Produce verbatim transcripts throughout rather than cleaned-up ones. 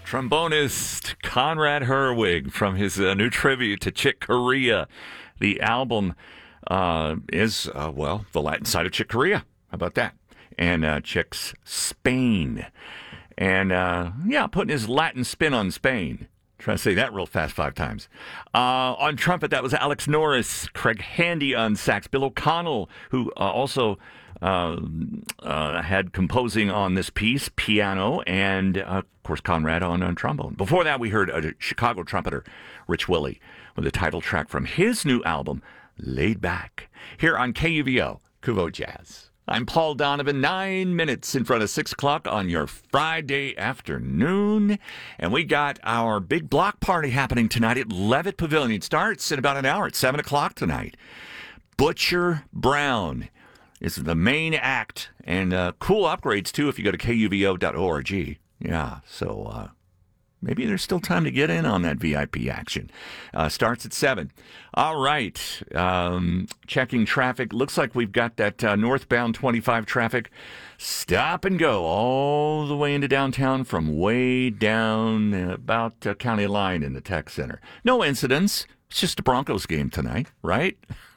Trombonist Conrad Herwig from his uh, new tribute to Chick Corea. The album uh, is, uh, well, the Latin side of Chick Corea. How about that? And uh, Chick's Spain. And, uh, yeah, putting his Latin spin on Spain. Try to say that real fast five times. Uh, on trumpet, that was Alex Norris. Craig Handy on sax. Bill O'Connell, who uh, also uh, uh, had composing on this piece, piano, and, uh, of course, Conrad on, on trombone. Before that, we heard a Chicago trumpeter, Rich Willie, with the title track from his new album, Laid Back, here on K U V O, Kuvo Jazz. I'm Paul Donovan, nine minutes in front of six o'clock on your Friday afternoon. And we got our big block party happening tonight at Levitt Pavilion. It starts in about an hour at seven o'clock tonight. Butcher Brown is the main act. And uh, cool upgrades, too, if you go to K U V O dot org. Yeah, so uh, maybe there's still time to get in on that V I P action. Uh, starts at seven. All right. Um, checking traffic. Looks like we've got that uh, northbound twenty-five traffic stop and go all the way into downtown from way down about uh, County Line in the Tech Center. No incidents. It's just a Broncos game tonight, right?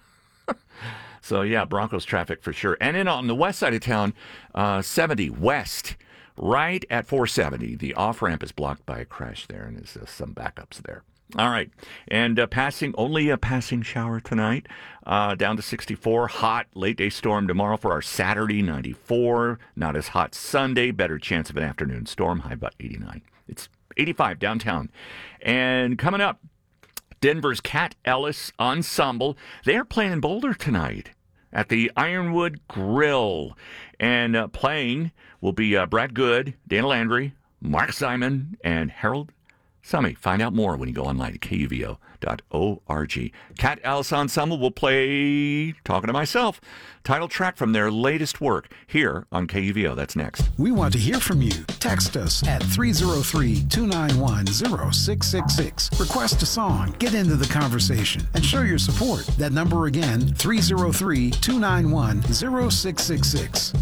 So, yeah, Broncos traffic for sure. And then on the west side of town, uh, seventy west. Right at four seventy, the off-ramp is blocked by a crash there, and there's uh, some backups there. All right, and uh, passing, only a passing shower tonight, uh, down to sixty-four. Hot, late-day storm tomorrow for our Saturday, ninety-four. Not as hot Sunday, better chance of an afternoon storm, high about eighty-nine. It's eighty-five downtown. And coming up, Denver's Cat Ellis Ensemble. They're playing in Boulder tonight at the Ironwood Grill. And uh, playing will be uh, Brad Good, Dana Landry, Mark Simon, and Harold Summey. Find out more when you go online at K U V O dot org. Cat Ellis Ensemble will play Talking to Myself, title track from their latest work here on K U V O. That's next. We want to hear from you. Text us at three oh three, two nine one, oh six six six. Request a song, get into the conversation, and show your support. That number again, three oh three, two nine one, oh six six six.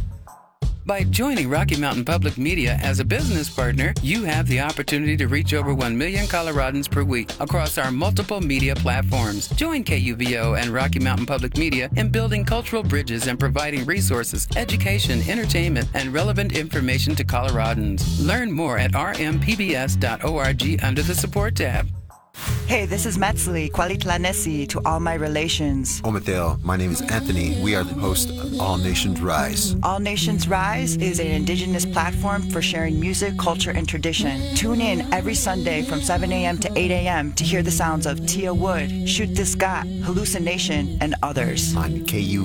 By joining Rocky Mountain Public Media as a business partner, you have the opportunity to reach over one million Coloradans per week across our multiple media platforms. Join K U V O and Rocky Mountain Public Media in building cultural bridges and providing resources, education, entertainment, and relevant information to Coloradans. Learn more at r m p b s dot org under the Support tab. Hey, this is Metzli, Qualitlanesi to all my relations. Ometel, my name is Anthony. We are the host of All Nations Rise. All Nations Rise is an indigenous platform for sharing music, culture, and tradition. Tune in every Sunday from seven a.m. to eight a.m. to hear the sounds of Tia Wood, Shoot This Got, Hallucination, and others. On K U